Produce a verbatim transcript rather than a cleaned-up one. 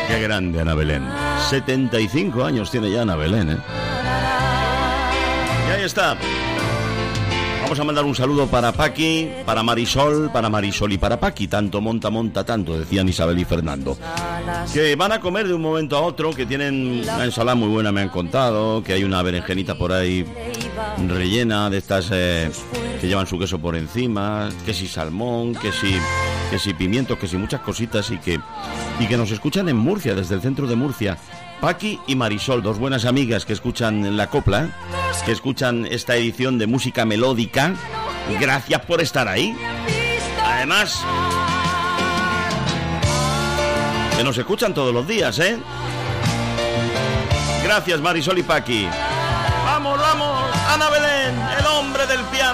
Qué grande Ana Belén. setenta y cinco años tiene ya Ana Belén, ¿eh? Y ahí está. Vamos a mandar un saludo para Paqui, para Marisol, para Marisol y para Paqui. Tanto monta, monta tanto, decían Isabel y Fernando. Que van a comer de un momento a otro, que tienen una ensalada muy buena, me han contado, que hay una berenjenita por ahí rellena de estas eh, que llevan su queso por encima, que si salmón, que si, que si pimientos, que si muchas cositas, y que, y que nos escuchan en Murcia, desde el centro de Murcia. Paqui y Marisol, dos buenas amigas que escuchan la copla, que escuchan esta edición de música melódica. Gracias por estar ahí. Además, que nos escuchan todos los días, ¿eh? Gracias, Marisol y Paqui. Vamos, vamos, Ana Belén, el hombre del piano.